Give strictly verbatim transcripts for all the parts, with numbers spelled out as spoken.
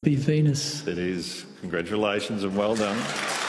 be Venus. It is. Congratulations and well done.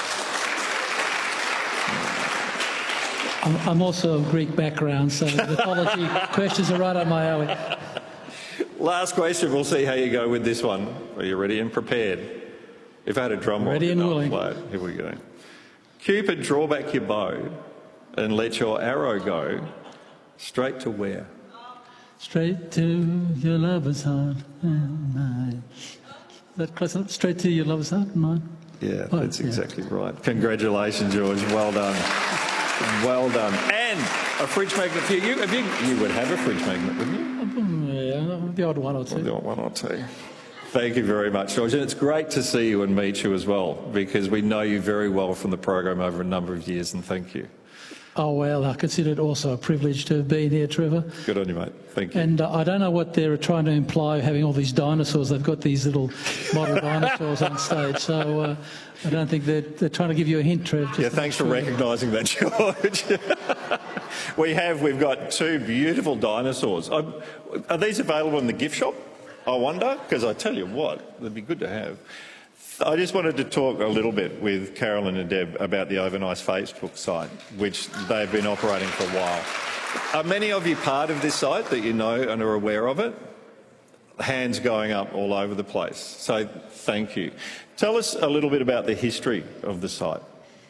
I'm, I'm also of Greek background, so the mythology questions are right up my alley. Last question. We'll see how you go with this one. Are you ready and prepared? If I had a drum roll, ready and willing. Play it. Here we go. Cupid, draw back your bow and let your arrow go straight to where? Straight to your lover's heart and mine. Is that close enough? Straight to your lover's heart and mine? Yeah, oh, that's yeah. exactly right. Congratulations, George. Well done. Well done. And a fridge magnet for you. Have you, you would have a fridge magnet, wouldn't you? Yeah, the odd one or two. The odd one or two. Thank you very much, George. And it's great to see you and meet you as well, because we know you very well from the program over a number of years, and thank you. Oh, well, I consider it also a privilege to have been here, Trevor. Good on you, mate. Thank you. And uh, I don't know what they're trying to imply, having all these dinosaurs. They've got these little model dinosaurs on stage, so uh, I don't think they're, they're trying to give you a hint, Trev. Yeah, thanks for recognising that, George. we have, we've got two beautiful dinosaurs. Are, are these available in the gift shop, I wonder? Because I tell you what, they'd be good to have. I just wanted to talk a little bit with Carolyn and Deb about the Overnice Facebook site, which they've been operating for a while. Are many of you part of this site that you know and are aware of it? Hands going up all over the place. So thank you. Tell us a little bit about the history of the site.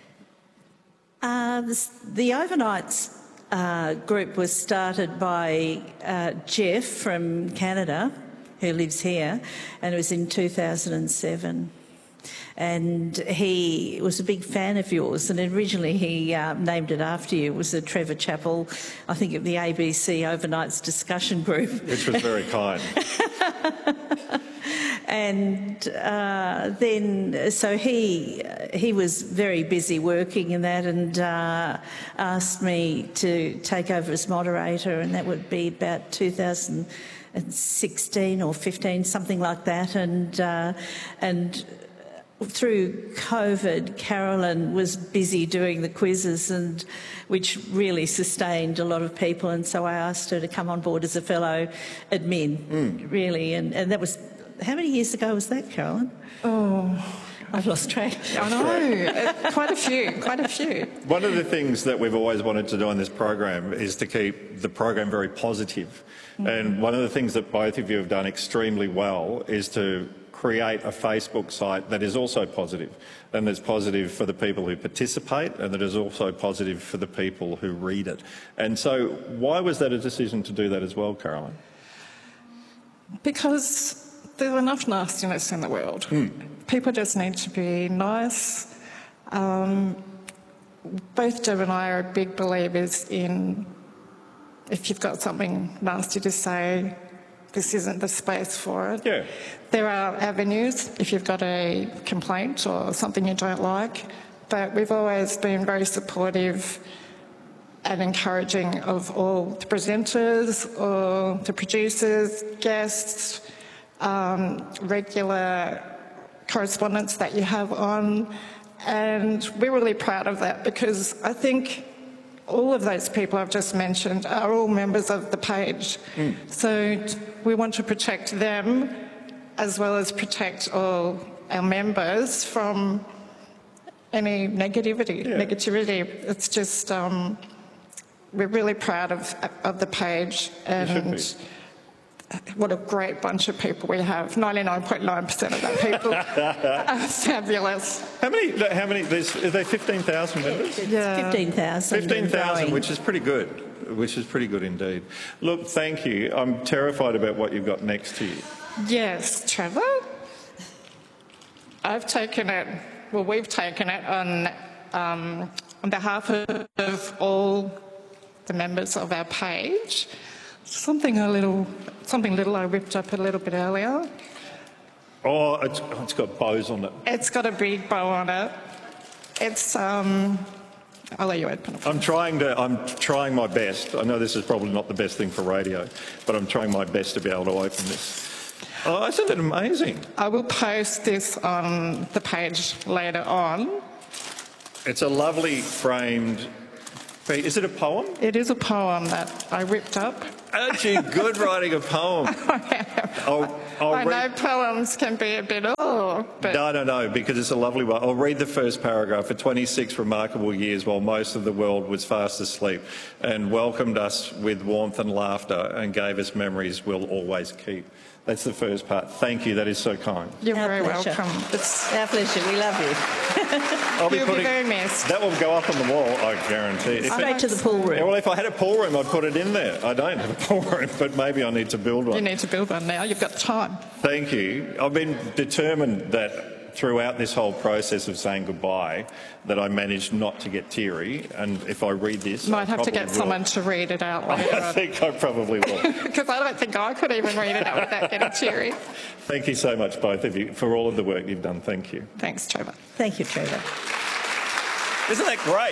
Uh, the, the Overnites uh, group was started by uh, Jeff from Canada, who lives here, and it was in two thousand seven. And he was a big fan of yours, and originally he uh, named it after you. It was the Trevor Chappell, I think, of the A B C Overnights discussion group. Which was very kind. And uh, then, so he he was very busy working in that, and uh, asked me to take over as moderator, and that would be about two thousand sixteen or fifteen, something like that. And uh, and through COVID, Carolyn was busy doing the quizzes, and which really sustained a lot of people, and so I asked her to come on board as a fellow admin, mm. really, and, and that was, how many years ago was that, Carolyn? Oh, I've lost track. I know, quite a few, quite a few. One of the things that we've always wanted to do on this program is to keep the program very positive. Mm. And one of the things that both of you have done extremely well is to create a Facebook site that is also positive, and that's positive for the people who participate, and that is also positive for the people who read it. And so why was that a decision to do that as well, Caroline? Because there's enough nastiness in the world. Mm. People just need to be nice. Um, both Deb and I are big believers in, if you've got something nasty to say, this isn't the space for it. Yeah. There are avenues if you've got a complaint or something you don't like, but we've always been very supportive and encouraging of all the presenters or the producers, guests, um, regular correspondence that you have on, and we're really proud of that, because I think all of those people I've just mentioned are all members of the page. Mm. So we want to protect them as well as protect all our members from any negativity. Yeah. Negativity. It's just, um, we're really proud of, of the page, and what a great bunch of people we have. ninety-nine point nine percent of that people are fabulous. How many, how many, there's, are there fifteen thousand members? Yeah. fifteen thousand. fifteen thousand, which is pretty good, which is pretty good indeed. Look, thank you. I'm terrified about what you've got next to you. Yes, Trevor. I've taken it, well, we've taken it on, um, on behalf of, of all the members of our page. Something a little, something little I whipped up a little bit earlier. Oh, it's, oh, it's got bows on it. It's got a big bow on it. It's, um, I'll let you open it. I'm trying to, I'm trying my best. I know this is probably not the best thing for radio, but I'm trying my best to be able to open this. Oh, isn't it amazing? I will post this on the page later on. It's a lovely framed Pete, is it a poem? It is a poem that I whipped up. Aren't you good writing a poem? I'll, I'll I read... know poems can be a bit, oh, but... No, no, no, because it's a lovely one. I'll read the first paragraph. For twenty-six remarkable years, while most of the world was fast asleep and welcomed us with warmth and laughter and gave us memories we'll always keep. That's the first part. Thank you. That is so kind. You're Our very pleasure. welcome. It's, Our pleasure. We love you. I'll be you'll be putting... very missed. That will go up on the wall, I guarantee. If Straight it... to the pool room. Yeah, well, if I had a pool room, I'd put it in there. I don't have a pool room, but maybe I need to build one. You need to build one now. You've got time. Thank you. I've been determined that throughout this whole process of saying goodbye that I managed not to get teary, and if I read this... Might I have to probably get will. someone to read it out later I on. think I probably will. Because I don't think I could even read it out without getting teary. Thank you so much, both of you, for all of the work you've done. Thank you. Thanks, Trevor. Thank you, Trevor. Isn't that great?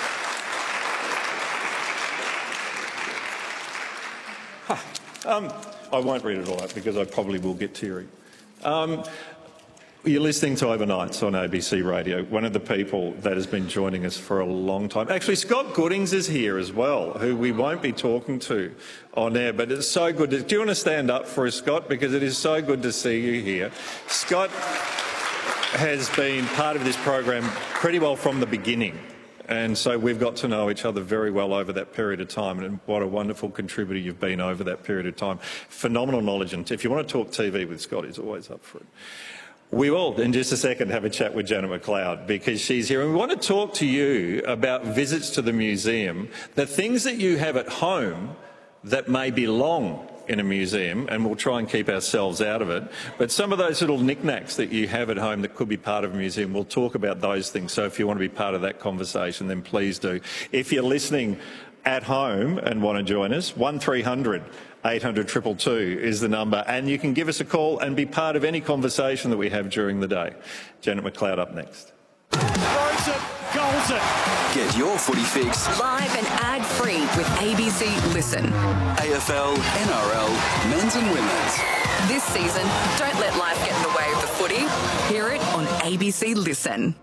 Um, I won't read it all out because I probably will get teary. Um, you're listening to Overnights on A B C Radio, one of the people that has been joining us for a long time. Actually, Scott Goodings is here as well, who we won't be talking to on air, but it's so good. To, do you want to stand up for us, Scott? Because it is so good to see you here. Scott has been part of this program pretty well from the beginning. And so we've got to know each other very well over that period of time, and what a wonderful contributor you've been over that period of time. Phenomenal knowledge, and if you want to talk T V with Scott, he's always up for it. We will, in just a second, have a chat with Janet McLeod because she's here, and we want to talk to you about visits to the museum, the things that you have at home that may belong in a museum, and we'll try and keep ourselves out of it. But some of those little knickknacks that you have at home that could be part of a museum, we'll talk about those things. So if you want to be part of that conversation, then please do. If you're listening at home and want to join us, one three hundred eight hundred two two two is the number, and you can give us a call and be part of any conversation that we have during the day. Janet McLeod up next. Throws it, goals it. Get your footy fix Live and ad-free with A B C Listen. A F L, N R L, men's and women's. This season, don't let life get in the way of the footy. Hear it on A B C Listen.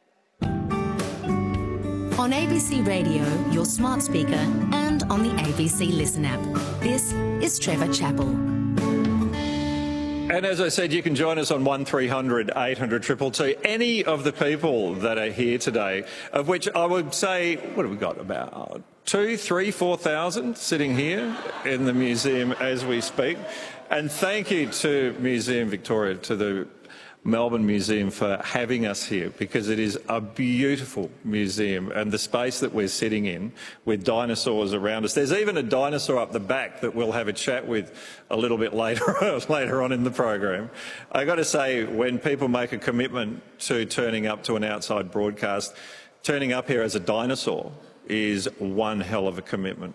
On A B C Radio, your smart speaker, and on the A B C Listen app. This is Trevor Chappell. And as I said, you can join us on one three hundred eight hundred two two two. Any of the people that are here today, of which I would say, what have we got, about two, three, four thousand sitting here in the museum as we speak. And thank you to Museum Victoria, to the Melbourne Museum for having us here, because it is a beautiful museum, and the space that we're sitting in with dinosaurs around us. There's even a dinosaur up the back that we'll have a chat with a little bit later, later on in the program. I got to say, when people make a commitment to turning up to an outside broadcast, turning up here as a dinosaur is one hell of a commitment.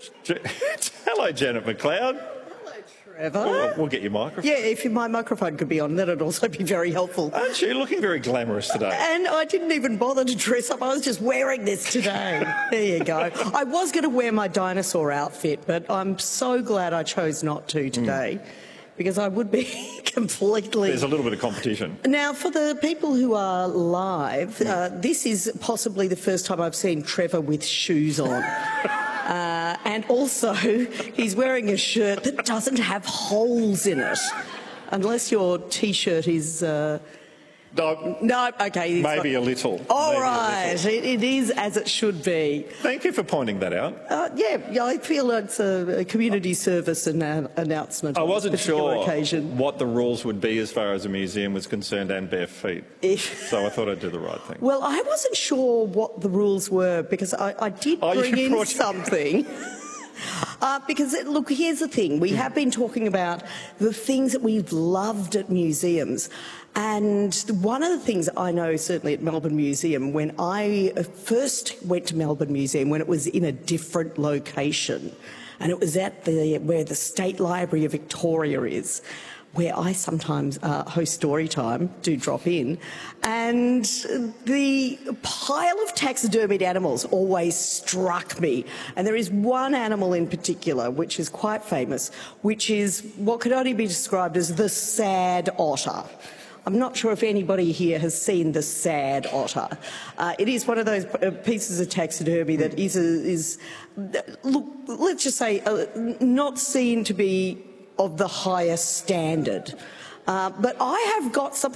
Hello, Janet McLeod. Trevor. We'll, we'll get your microphone. Yeah, if my microphone could be on, that'd also be very helpful. Aren't you looking very glamorous today? And I didn't even bother to dress up. I was just wearing this today. There you go. I was going to wear my dinosaur outfit, but I'm so glad I chose not to today, mm. because I would be completely... There's a little bit of competition. Now, for the people who are live, uh, this is possibly the first time I've seen Trevor with shoes on. Uh, and also, he's wearing a shirt that doesn't have holes in it, unless your T-shirt is... Uh, no, no, okay. Maybe not. a little. All maybe right, little. It, it is as it should be. Thank you for pointing that out. Uh, yeah, I feel it's a, a community service an- announcement. I wasn't sure occasion. what the rules would be as far as a museum was concerned, and bare feet. If, so I thought I'd do the right thing. Well, I wasn't sure what the rules were, because I, I did oh, bring in brought... something. Uh, because, look, here's the thing. We have been talking about the things that we've loved at museums. And one of the things I know, certainly at Melbourne Museum, when I first went to Melbourne Museum, when it was in a different location, and it was at the where the State Library of Victoria is, where I sometimes uh, host story time, do drop in, and the pile of taxidermied animals always struck me. And there is one animal in particular which is quite famous, which is what could only be described as the sad otter. I'm not sure if anybody here has seen the sad otter. Uh, it is one of those uh, pieces of taxidermy that is, a, is look, let's just say, uh, not seen to be of the highest standard. Uh, but I have got something